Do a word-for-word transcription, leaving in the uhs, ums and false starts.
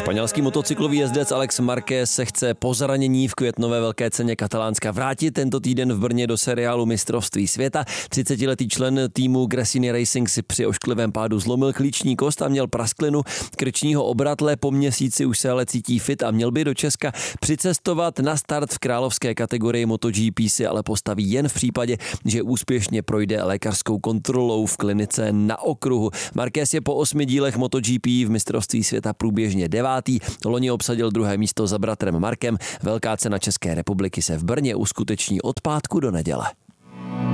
Španělský motocyklový jezdec Alex Marquez se chce po zranění v květnové velké ceně Katalánska vrátit tento týden v Brně do seriálu mistrovství světa. třicetiletý člen týmu Gresini Racing si při ošklivém pádu zlomil klíční kost a měl prasklinu krčního obratle. Po měsíci už se ale cítí fit a měl by do Česka přicestovat. Na start v královské kategorii MotoGP si ale postaví jen v případě, že úspěšně projde lékařskou kontrolou v klinice na okruhu. Marquez je po osmi dílech MotoGP v mistrovství světa průběžně devátý. Loni obsadil druhé místo za bratrem Markem. Velká cena České republiky se v Brně uskuteční od pátku do neděle.